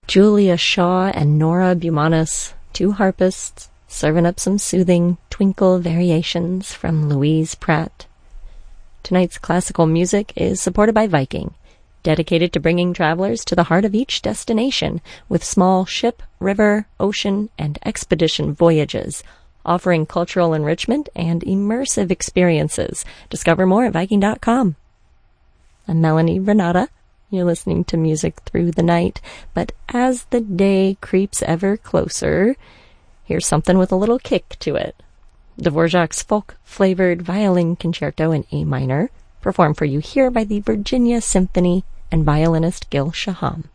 Julia Shaw and Nora Bumanis, two harpists, serving up some soothing twinkle variations from Louise Pratt. Tonight's classical music is supported by Viking, dedicated to bringing travelers to the heart of each destination with small ship, river, ocean, and expedition voyages, offering cultural enrichment and immersive experiences. Discover more at Viking.com. I'm Melanie Renata. You're listening to Music Through the Night, but as the day creeps ever closer, here's something with a little kick to it. Dvorak's folk-flavored violin concerto in A minor, performed for you here by the Virginia Symphony and violinist Gil Shaham.